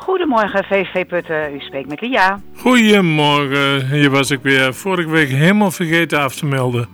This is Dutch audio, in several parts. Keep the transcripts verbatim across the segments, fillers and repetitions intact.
Goedemorgen V V V Putten, u spreekt met Lia. Goedemorgen, hier was ik weer vorige week helemaal vergeten af te melden.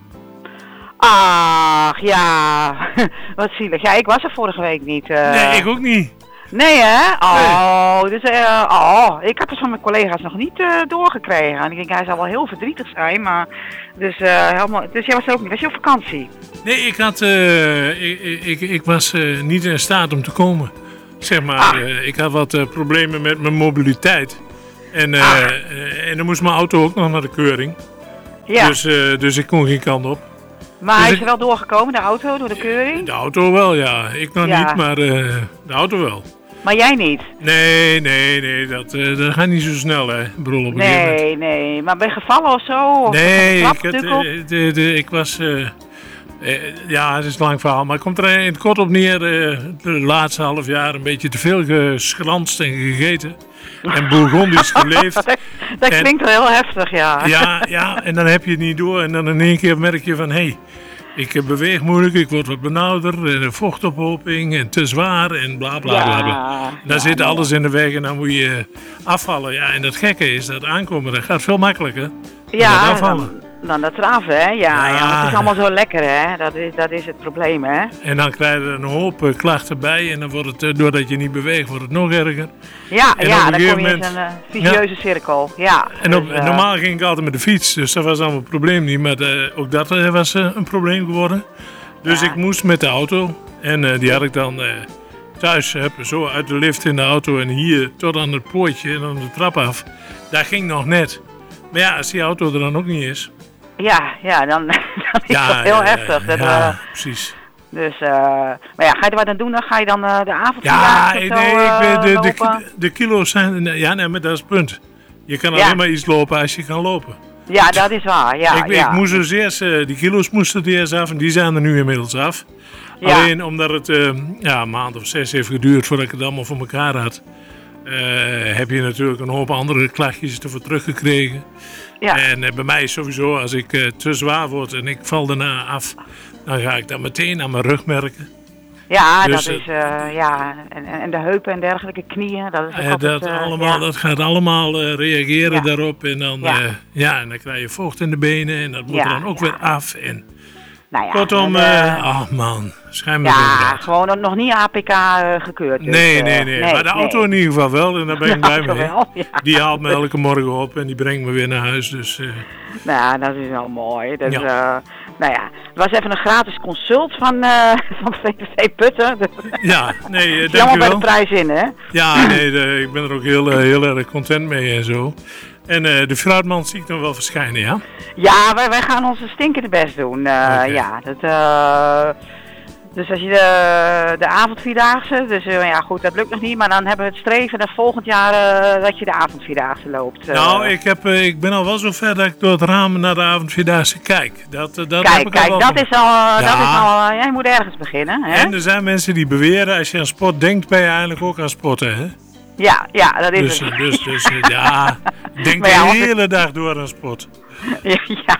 Ach ja, wat zielig. Ja, ik was er vorige week niet. Uh... Nee, ik ook niet. Nee hè? Oh, nee. Dus, uh, oh, ik had het van mijn collega's nog niet uh, doorgekregen. En ik denk, hij zal wel heel verdrietig zijn, maar... Dus, uh, helemaal... dus jij was er ook niet, was je op vakantie? Nee, ik, had, uh, ik, ik, ik was uh, niet in staat om te komen. Zeg maar, ah. uh, ik had wat uh, problemen met mijn mobiliteit. En, uh, ah. uh, en dan moest mijn auto ook nog naar de keuring. Ja. Dus, uh, dus ik kon geen kant op. Maar dus hij is ik... er wel doorgekomen, de auto, door de keuring? De auto wel, ja. Ik nog ja. niet, maar uh, de auto wel. Maar jij niet? Nee, nee, nee. Dat, uh, dat gaat niet zo snel, hè. Brul op een nee, gegeven moment. nee. Maar ben je gevallen of zo? Of nee, ik, had, uh, de, de, ik was... Uh, uh, ja, het is een lang verhaal. Maar het komt er in het kort op neer. Uh, de laatste half jaar een beetje te veel geschranst en gegeten. En Bourgondisch geleefd. dat dat en, klinkt wel heel heftig, ja. ja. Ja, en dan heb je het niet door. En dan in één keer merk je van... hé, hey, ik beweeg moeilijk, ik word wat benauwder. En vochtophoping en te zwaar en bla bla ja, bla. bla. Daar ja, zit ja. alles in de weg en dan moet je afvallen. Ja, en het gekke is dat aankomen, dat gaat veel makkelijker. Ja, dan afvallen. Dan, dan dat eraf, hè. Ja, ja. ja, het is allemaal zo lekker, hè. Dat is, dat is het probleem, hè. En dan krijg je er een hoop uh, klachten bij. En dan wordt het, uh, doordat je niet beweegt, wordt het nog erger. Ja, en ja, dan kom je moment, in een uh, vicieuze ja. cirkel. Ja, en op, dus, uh, normaal ging ik altijd met de fiets, dus dat was allemaal een probleem niet. Maar uh, ook dat uh, was uh, een probleem geworden. Dus ja. ik moest met de auto. En uh, die had ik dan uh, thuis, heb, zo uit de lift in de auto en hier tot aan het poortje en dan de trap af. Dat ging nog net. Maar ja, als die auto er dan ook niet is... Ja, ja, dan, dan is ja, dat heel ja, heftig. Dat, ja, uh, precies. Dus, uh, maar ja, ga je er wat aan doen? Dan ga je dan uh, de avond ja, nee, zo, uh, ik, de, de, de, de kilo's zijn... Ja, nee, maar dat is het punt. Je kan ja. alleen maar iets lopen als je kan lopen. Ja, dat is waar, ja. Ik, ja. ik moest dus eerst... Uh, die kilo's moesten er eerst af en die zijn er nu inmiddels af. Ja. Alleen omdat het uh, ja, een maand of zes heeft geduurd voordat ik het allemaal voor elkaar had... Uh, heb je natuurlijk een hoop andere klachtjes ervoor teruggekregen. Ja. En uh, bij mij is sowieso, als ik uh, te zwaar word en ik val daarna af, dan ga ik dat meteen aan mijn rug merken. Ja, dus, dat is, uh, ja, en, en de heupen en dergelijke knieën, dat is ook uh, altijd, dat, uh, allemaal, ja. dat gaat allemaal uh, reageren ja. daarop. En dan, ja. Uh, ja, en dan krijg je vocht in de benen en dat moet ja, er dan ook ja. weer af. En, nou ja, kortom, uh, uh, oh man, schijn me ja, gewoon nog niet A P K uh, gekeurd. Dus, nee, nee, nee, nee. Maar de auto nee. in ieder geval wel en daar ben ik blij mee. Wel, ja. Die haalt me elke morgen op en die brengt me weer naar huis. Dus, uh, nou, dat is wel mooi. Dus, ja. uh, nou ja, het was even een gratis consult van, uh, van V V V Putten. Dus ja, nee, uh, dankjewel. Bij de prijs in, hè? Ja, nee, de, ik ben er ook heel, uh, heel erg content mee en zo. En uh, de fruitman zie ik nog wel verschijnen, ja? Ja, wij, wij gaan onze stinkende best doen. Uh, okay. Ja, dat... Uh, Dus als je de, de avondvierdaagse, dus uh, ja goed, dat lukt nog niet, maar dan hebben we het streven dat volgend jaar uh, dat je de avondvierdaagse loopt. Uh. Nou, ik, heb, uh, ik ben al wel zo ver dat ik door het raam naar de avondvierdaagse kijk. Dat, uh, dat kijk, heb ik kijk, al dat van. is al, uh, ja. dat is al, uh, jij moet ergens beginnen. Hè? En er zijn mensen die beweren, als je aan sport denkt, ben je eigenlijk ook aan sporten, hè? Ja, ja, dat is dus, het. Dus, dus, dus ja, denk ja, de hele dag door aan sport. ja, ja.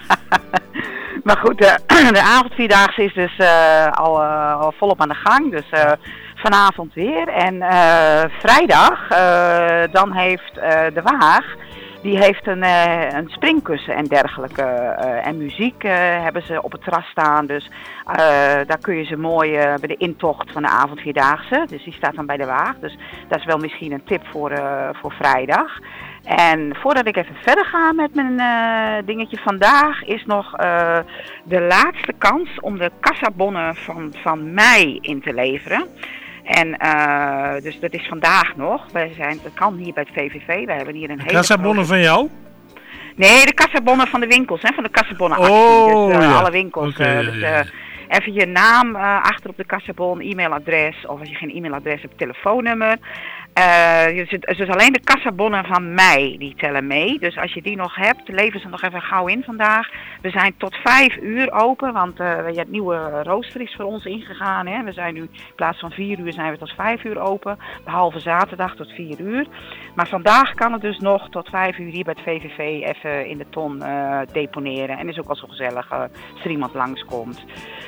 Maar goed, de, de avondvierdaagse is dus uh, al, uh, al volop aan de gang. Dus uh, vanavond weer. En uh, vrijdag, uh, dan heeft uh, de Waag, die heeft een, uh, een springkussen en dergelijke. Uh, en muziek uh, hebben ze op het terras staan. Dus uh, daar kun je ze mooi uh, bij de intocht van de avondvierdaagse. Dus die staat dan bij de Waag. Dus dat is wel misschien een tip voor, uh, voor vrijdag. En voordat ik even verder ga met mijn uh, dingetje vandaag, is nog uh, de laatste kans om de kassabonnen van, van mei in te leveren. En uh, dus dat is vandaag nog. Wij zijn, dat kan hier bij het V V V. Wij hebben hier een hele kassabonnen grote... van jou? Nee, de kassabonnen van de winkels, hè, van de kassabonnenactie. Oh, dus uh, ja. alle winkels. Okay, uh, dus, ja, ja. Uh, even je naam uh, achter op de kassabon, e-mailadres, of als je geen e-mailadres hebt, telefoonnummer. Uh, dus, het, dus alleen de kassabonnen van mei, die tellen mee. Dus als je die nog hebt, lever ze nog even gauw in vandaag. We zijn tot vijf uur open, want uh, het nieuwe rooster is voor ons ingegaan. Hè. We zijn nu, in plaats van vier uur zijn we tot vijf uur open. Behalve zaterdag tot vier uur. Maar vandaag kan het dus nog tot vijf uur hier bij het V V V even in de ton uh, deponeren. En is ook wel zo gezellig uh, als er iemand langskomt.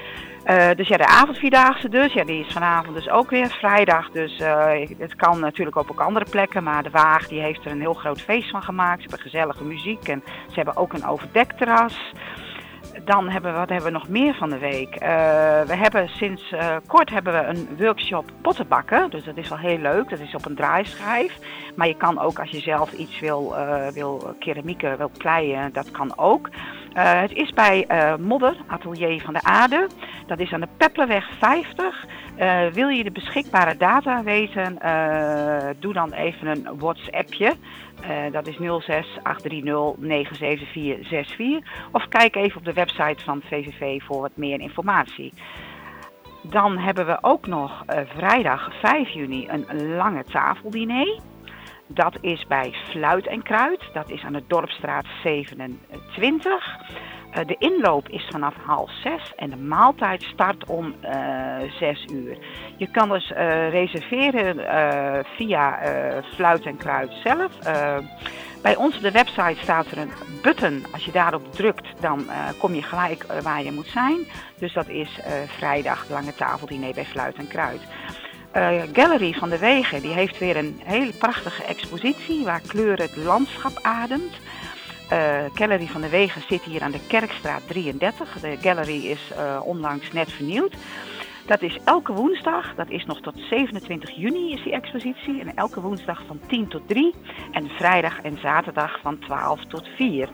Uh, dus ja, de avondvierdaagse dus, ja, die is vanavond dus ook weer vrijdag. Dus uh, het kan natuurlijk ook op andere plekken, maar de Waag die heeft er een heel groot feest van gemaakt. Ze hebben gezellige muziek en ze hebben ook een overdekterras. Dan hebben we, wat hebben we nog meer van de week? Uh, we hebben sinds uh, kort hebben we een workshop pottenbakken. Dus dat is wel heel leuk. Dat is op een draaischijf. Maar je kan ook als je zelf iets wil, uh, wil keramieken, wil kleien, dat kan ook. Uh, het is bij uh, Modder, Atelier van de Aarde. Dat is aan de Peplerweg vijftig. Uh, wil je de beschikbare data weten, uh, doe dan even een WhatsAppje. Uh, dat is nul zes acht drie nul negen zeven vier zes vier. Of kijk even op de website van V V V voor wat meer informatie. Dan hebben we ook nog uh, vrijdag vijf juni een lange tafeldiner. Dat is bij Fluit en Kruid. Dat is aan de Dorpsstraat zevenentwintig. Uh, de inloop is vanaf half zes en de maaltijd start om uh, zes uur. Je kan dus uh, reserveren uh, via uh, Fluit en Kruid zelf. Uh, bij ons op de website staat er een button. Als je daarop drukt, dan uh, kom je gelijk uh, waar je moet zijn. Dus dat is uh, vrijdag lange tafeldiner bij Fluit en Kruid. Uh, Gallery van de Wegen die heeft weer een hele prachtige expositie waar kleur het landschap ademt. Uh, Gallery van de Wegen zit hier aan de Kerkstraat drieëndertig. De gallery is uh, onlangs net vernieuwd. Dat is elke woensdag, dat is nog tot zevenentwintig juni is die expositie. En elke woensdag van tien tot drie en vrijdag en zaterdag van twaalf tot vier.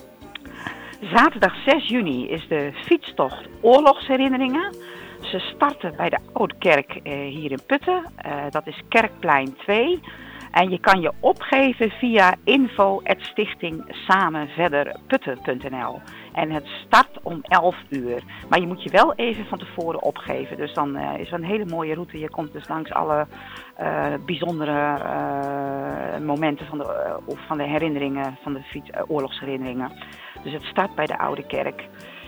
Zaterdag zes juni is de fietstocht Oorlogsherinneringen. Ze starten bij de Oude Kerk uh, hier in Putten. Uh, dat is Kerkplein twee. En je kan je opgeven via info at stichting samenverderputten punt n l. En het start om elf uur. Maar je moet je wel even van tevoren opgeven. Dus dan uh, is het een hele mooie route. Je komt dus langs alle uh, bijzondere uh, momenten van de, uh, of van de herinneringen, van de fiets, uh, oorlogsherinneringen. Dus het start bij de Oude Kerk.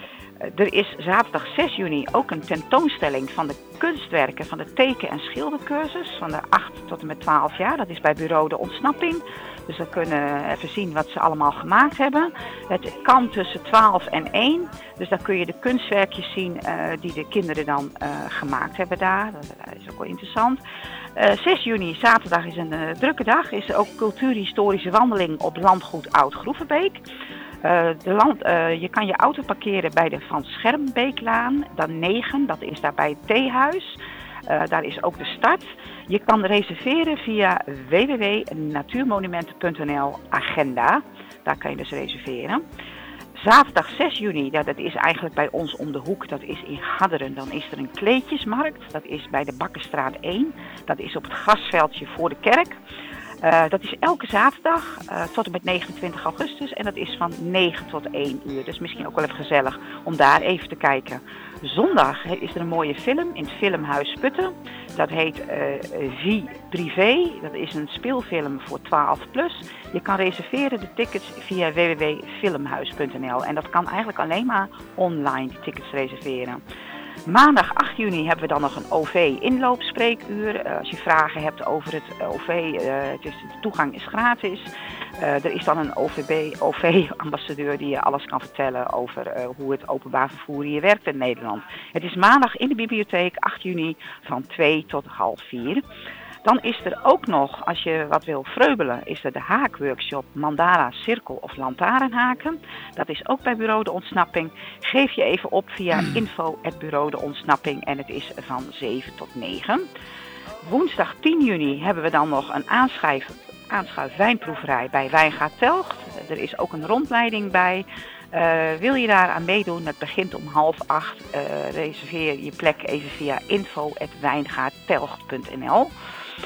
Er is zaterdag zes juni ook een tentoonstelling van de kunstwerken van de teken- en schildercursus van de acht tot en met twaalf jaar. Dat is bij bureau De Ontsnapping. Dus dan kunnen we even zien wat ze allemaal gemaakt hebben. Het kan tussen twaalf en één. Dus dan kun je de kunstwerkjes zien uh, die de kinderen dan uh, gemaakt hebben daar. Dat is ook wel interessant. Uh, zes juni, zaterdag, is een uh, drukke dag. Is er ook cultuurhistorische wandeling op landgoed Oud-Groevenbeek. Uh, de land, uh, je kan je auto parkeren bij de Van Schermbeeklaan, dan negen, dat is daar bij het theehuis. Uh, daar is ook de start. Je kan reserveren via w w w punt natuurmonumenten punt n l agenda. Daar kan je dus reserveren. Zaterdag zes juni, ja, dat is eigenlijk bij ons om de hoek, dat is in Gadderen. Dan is er een kleedjesmarkt, dat is bij de Bakkerstraat één. Dat is op het grasveldje voor de kerk. Uh, dat is elke zaterdag uh, tot en met negenentwintig augustus en dat is van negen tot één uur. Dus misschien ook wel even gezellig om daar even te kijken. Zondag is er een mooie film in het Filmhuis Putten. Dat heet uh, Vie Privé. Dat is een speelfilm voor twaalf plus. Je kan reserveren de tickets via w w w punt filmhuis punt n l. En dat kan eigenlijk alleen maar online de tickets reserveren. Maandag acht juni hebben we dan nog een O V-inloopspreekuur. Uh, als je vragen hebt over het uh, O V, uh, het is, de toegang is gratis. Uh, er is dan een O V-ambassadeur die je alles kan vertellen over uh, hoe het openbaar vervoer hier werkt in Nederland. Het is maandag in de bibliotheek, acht juni, van twee tot half vier. Dan is er ook nog, als je wat wil vreubelen, is er de haakworkshop Mandala, Cirkel of Lantaarnhaken. Dat is ook bij bureau De Ontsnapping. Geef je even op via info at bureau de ontsnapping en het is van zeven tot negen. Woensdag tien juni hebben we dan nog een aanschuif, aanschuif wijnproeverij bij Wijngaard Telgt. Er is ook een rondleiding bij. Uh, wil je daar aan meedoen? Het begint om half acht. Uh, reserveer je plek even via info at wijngaardtelgt punt n l.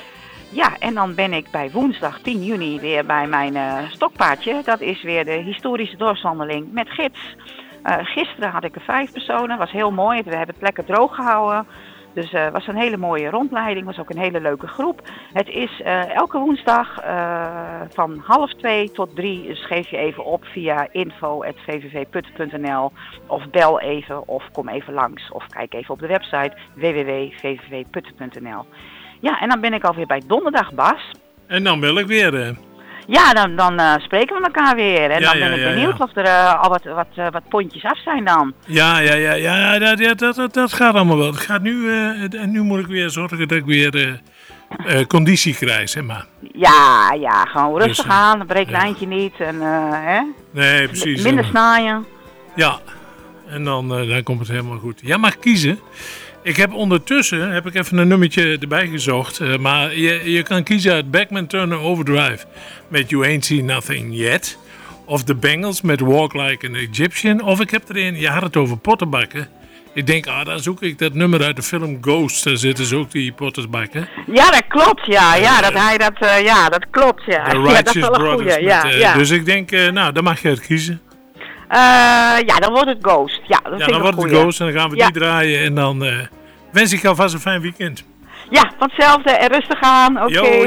Ja, en dan ben ik bij woensdag tien juni weer bij mijn uh, stokpaardje. Dat is weer de historische dorpswandeling met gids. Uh, gisteren had ik er vijf personen, was heel mooi. We hebben het lekker droog gehouden. Dus het uh, was een hele mooie rondleiding, was ook een hele leuke groep. Het is uh, elke woensdag uh, van half twee tot drie. Dus geef je even op via info at v v v putten punt n l of bel even of kom even langs. Of kijk even op de website w w w punt v v v putten punt n l. Ja, en dan ben ik alweer bij donderdag, Bas. En dan bel ik weer. Uh... Ja, dan, dan uh, spreken we elkaar weer. En ja, dan ben ja, ik ja, benieuwd ja. of er uh, al wat, wat, uh, wat pondjes af zijn dan. Ja, ja, ja, ja, dat, ja dat, dat, dat gaat allemaal wel. Het gaat nu, uh, en nu moet ik weer zorgen dat ik weer uh, uh, conditie krijg, zeg maar. Ja, ja, gewoon rustig Dus, uh, aan, breek ja. lijntje niet. En, uh, hè? Nee, precies. Minder En, snaaien. Ja, en dan, uh, dan komt het helemaal goed. Jij mag kiezen. Ik heb ondertussen heb ik even een nummertje erbij gezocht. Uh, maar je, je kan kiezen uit Beckman Turner Overdrive met You Ain't Seen Nothing Yet. Of The Bangles met Walk Like an Egyptian. Of ik heb er een, je had het over pottenbakken. Ik denk, ah, daar zoek ik dat nummer uit de film Ghost. Daar zitten ze ook die pottenbakken. Ja, dat klopt, ja. Ja, dat hij dat, uh, ja, dat klopt, ja. The Ja, dat is Righteous wel een Brothers. goeie, ja, met, uh, ja. Dus ik denk, uh, nou, dan mag je het kiezen. Uh, ja, dan wordt het Ghost. Ja, dat Ja, vind dan ik wordt een het goeie. Ghost en dan gaan we Ja. die draaien. En dan uh, wens ik je alvast een fijn weekend. Ja, van hetzelfde en rustig aan. Oké. Jo,